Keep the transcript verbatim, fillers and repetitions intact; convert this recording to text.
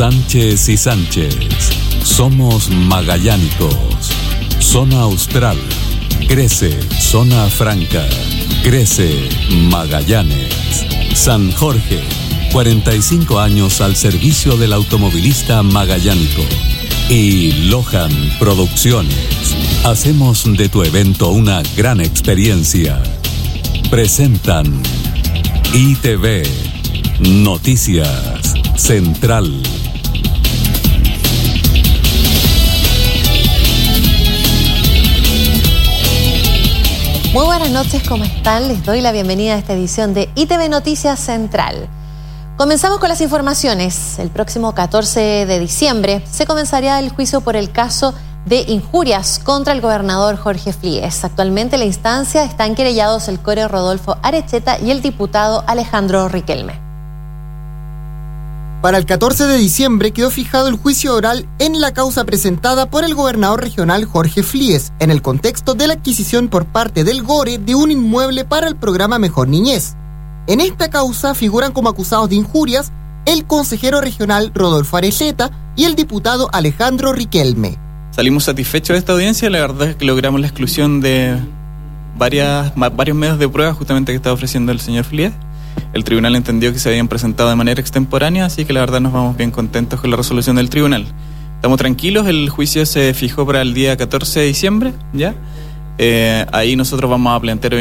Sánchez y Sánchez. Somos magallánicos. Zona Austral. Crece Zona Franca. Crece Magallanes. San Jorge. cuarenta y cinco años al servicio del automovilista magallánico. Y Lohan Producciones. Hacemos de tu evento una gran experiencia. Presentan I T V Noticias Central. Muy buenas noches, ¿cómo están? Les doy la bienvenida a esta edición de I T V Noticias Central. Comenzamos con las informaciones. El próximo catorce de diciembre se comenzará el juicio por el caso de injurias contra el gobernador Jorge Flies. Actualmente en la instancia están querellados el core Rodolfo Arecheta y el diputado Alejandro Riquelme. Para el catorce de diciembre quedó fijado el juicio oral en la causa presentada por el gobernador regional Jorge Flies, en el contexto de la adquisición por parte del GORE de un inmueble para el programa Mejor Niñez. En esta causa figuran como acusados de injurias el consejero regional Rodolfo Arecheta y el diputado Alejandro Riquelme. Salimos satisfechos de esta audiencia. La verdad es que logramos la exclusión de varias, varios medios de prueba justamente que estaba ofreciendo el señor Flies. El tribunal entendió que se habían presentado de manera extemporánea, así que la verdad nos vamos bien contentos con la resolución del tribunal. Estamos tranquilos, el juicio se fijó para el día catorce de diciembre, ¿ya? Eh, ahí nosotros vamos a plantear